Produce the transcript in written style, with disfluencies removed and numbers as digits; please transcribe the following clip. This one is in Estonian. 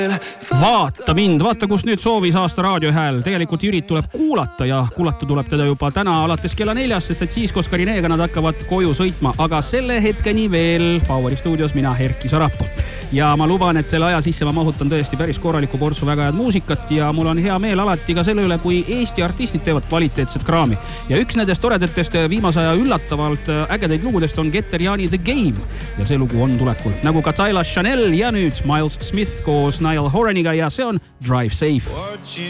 Vaata mind, vaata kus nüüd soovis aasta raadiohääl. Tegelikult Jürit tuleb kuulata ja kuulata tuleb teda juba täna alates kella 4, sest et siis koos Karineega nad hakkavad koju sõitma. Aga selle hetkeni veel Poweri stuudios mina Erki Sarapuu. Ja ma luban, et selle aja sisse ma mahutan tõesti päris korraliku portsu väga head muusikat ja mul on hea meel alati ka selle üle, kui Eesti artistid teevad kvaliteetset kraami. Ja üks nendest toredatest viimase aja üllatavalt ägedaid lugudest on Getter-Jani The Game ja see lugu on tulekul. Nagu ka Tyla Chanel ja nüüd Miles Smith koos Niall Horaniga ja see on Drive Safe.